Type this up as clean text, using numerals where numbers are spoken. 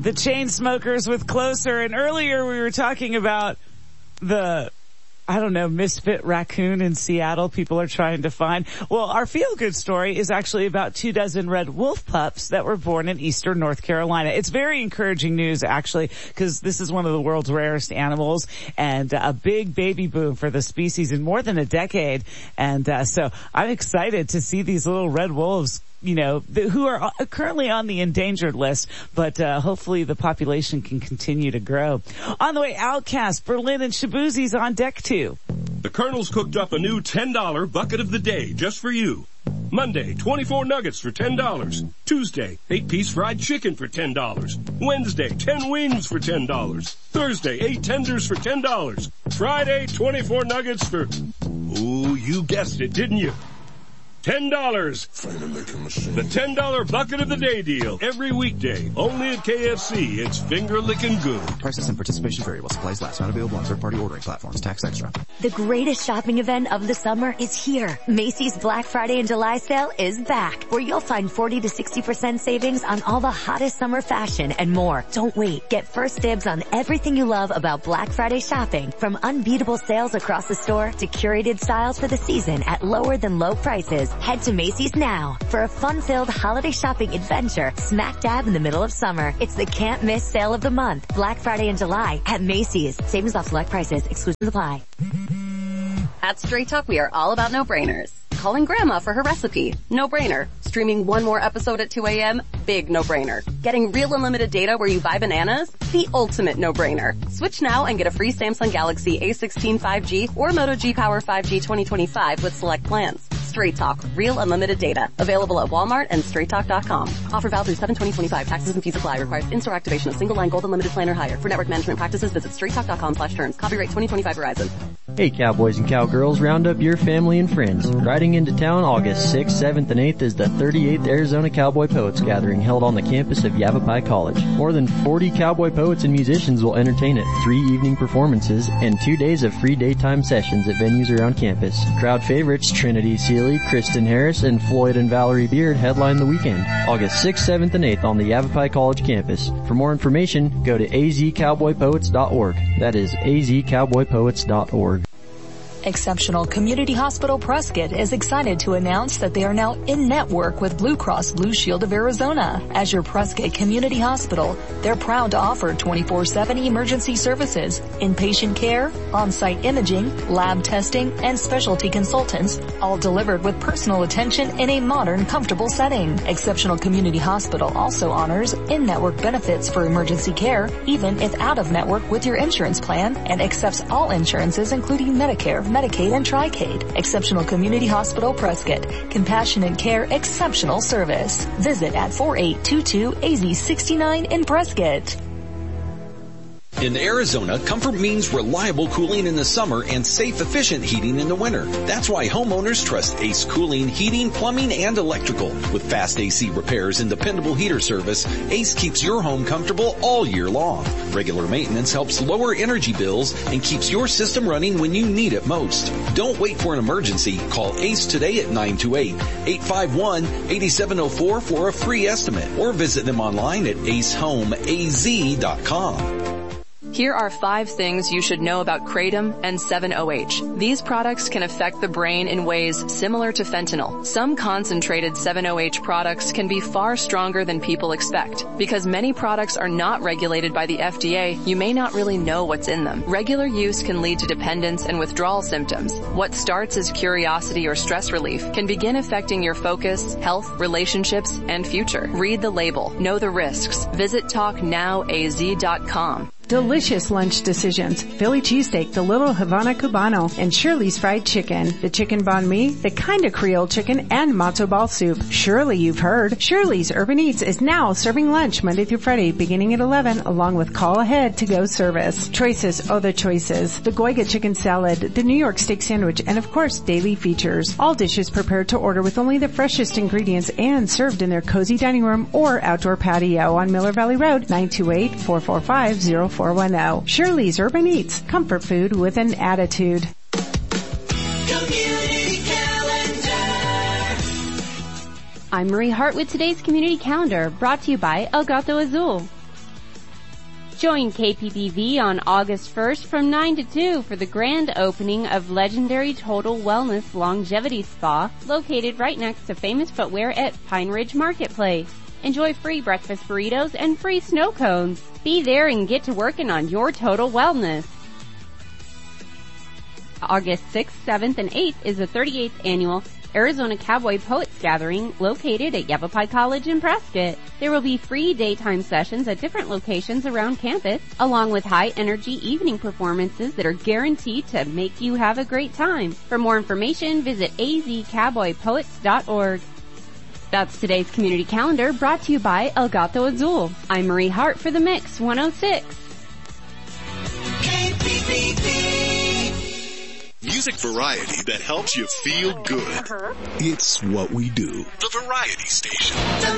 The Chainsmokers with Closer. And earlier we were talking about the, misfit raccoon in Seattle people are trying to find. Well, our feel-good story is actually about 24 red wolf pups that were born in eastern North Carolina. It's very encouraging news, actually, because this is one of the world's rarest animals and a big baby boom for the species in more than a decade. And so I'm excited to see these little red wolves, who are currently on the endangered list, but hopefully the population can continue to grow. On the way, Outkast, Berlin, and Shabuzi's on deck too. The Colonel's cooked up a new $10 bucket of the day just for you. Monday, 24 nuggets for $10. Tuesday, 8-piece fried chicken for $10. Wednesday, 10 wings for $10. Thursday, 8 tenders for $10. Friday, 24 nuggets for, you guessed it, didn't you? $10. The $10 bucket of the day deal. Every weekday. Only at KFC. It's finger licking good. Prices and participation vary while supplies last. Not available on third-party ordering platforms. Tax extra. The greatest shopping event of the summer is here. Macy's Black Friday and July sale is back, where you'll find 40 to 60% savings on all the hottest summer fashion and more. Don't wait. Get first dibs on everything you love about Black Friday shopping, from unbeatable sales across the store to curated styles for the season at lower than low prices. Head to Macy's now for a fun-filled holiday shopping adventure smack dab in the middle of summer. It's the can't miss sale of the month. Black Friday in July at Macy's. Savings off select prices. Exclusions apply. At Straight Talk, we are all about no-brainers. Calling grandma for her recipe, no-brainer. Streaming one more episode at 2 a.m., big no-brainer. Getting real unlimited data where you buy bananas, the ultimate no-brainer. Switch now and get a free Samsung Galaxy A16 5G or Moto G Power 5G 2025 with select plans. Straight Talk, real unlimited data. Available at Walmart and straighttalk.com. Offer valid through 7/20/25. Taxes and fees apply. Requires in-store activation of single line gold unlimited plan or higher. For network management practices, visit straighttalk.com/terms. Copyright 2025 Verizon. Hey cowboys and cowgirls, round up your family and friends. Riding into town August 6th, 7th, and 8th is the 38th Arizona Cowboy Poets Gathering held on the campus of Yavapai College. More than 40 cowboy poets and musicians will entertain at 3 evening performances and 2 days of free daytime sessions at venues around campus. Crowd favorites Trinity Seeley, Kristen Harris, and Floyd and Valerie Beard headline the weekend, August 6th, 7th, and 8th on the Yavapai College campus. For more information, go to azcowboypoets.org. That is azcowboypoets.org. Exceptional Community Hospital Prescott is excited to announce that they are now in network with Blue Cross Blue Shield of Arizona. As your Prescott Community Hospital, they're proud to offer 24/7 emergency services, inpatient care, on-site imaging, lab testing, and specialty consultants, all delivered with personal attention in a modern, comfortable setting. Exceptional Community Hospital also honors in-network benefits for emergency care, even if out-of-network with your insurance plan, and accepts all insurances including Medicare, Medicaid, and Tri-Caid. Exceptional Community Hospital Prescott. Compassionate care, exceptional service. Visit at 4822 AZ69 in Prescott. In Arizona, comfort means reliable cooling in the summer and safe, efficient heating in the winter. That's why homeowners trust Ace Cooling, Heating, Plumbing, and Electrical. With fast AC repairs and dependable heater service, Ace keeps your home comfortable all year long. Regular maintenance helps lower energy bills and keeps your system running when you need it most. Don't wait for an emergency. Call Ace today at 928-851-8704 for a free estimate, or visit them online at acehomeaz.com. Here are 5 things you should know about Kratom and 7-OH. These products can affect the brain in ways similar to fentanyl. Some concentrated 7-OH products can be far stronger than people expect. Because many products are not regulated by the FDA, you may not really know what's in them. Regular use can lead to dependence and withdrawal symptoms. What starts as curiosity or stress relief can begin affecting your focus, health, relationships, and future. Read the label. Know the risks. Visit talknowaz.com. Delicious lunch decisions. Philly cheesesteak, the Little Havana Cubano, and Shirley's fried chicken, the chicken banh mi, the kind of Creole chicken, and matzo ball soup. Surely you've heard. Shirley's Urban Eats is now serving lunch Monday through Friday beginning at 11, along with call ahead to go service. Choices, oh the choices. The Goiga chicken salad, the New York steak sandwich, and of course daily features. All dishes prepared to order with only the freshest ingredients and served in their cozy dining room or outdoor patio on Miller Valley Road, 928-445-0410. Shirley's Urban Eats, comfort food with an attitude. Community Calendar. I'm Marie Hart with today's Community Calendar, brought to you by El Gato Azul. Join KPBV on August 1st from 9 to 2 for the grand opening of legendary Total Wellness Longevity Spa located right next to Famous Footwear at Pine Ridge Marketplace. Enjoy free breakfast burritos and free snow cones. Be there and get to working on your total wellness. August 6th, 7th, and 8th is the 38th annual Arizona Cowboy Poets Gathering located at Yavapai College in Prescott. There will be free daytime sessions at different locations around campus, along with high-energy evening performances that are guaranteed to make you have a great time. For more information, visit azcowboypoets.org. That's today's community calendar brought to you by El Gato Azul. I'm Marie Hart for The Mix 106. Music variety that helps you feel good. It's what we do. The Variety Station.